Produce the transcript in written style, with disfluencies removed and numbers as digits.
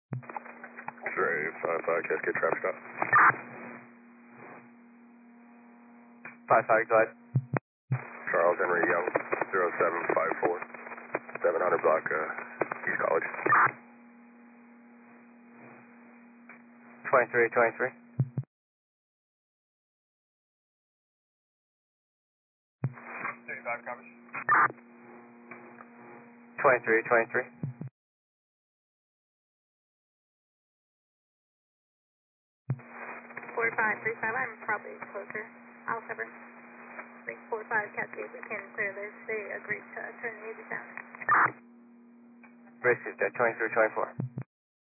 X-ray 55, Cascade traffic stop. 55, go ahead. Charles Henry Young, 0754, 700 block, East College. 2323. 35 coverage. 2323. 4535, I'm probably closer. I'll cover. 645 Cascade, we can clear this. They agreed to turn the music down. Received at 2324.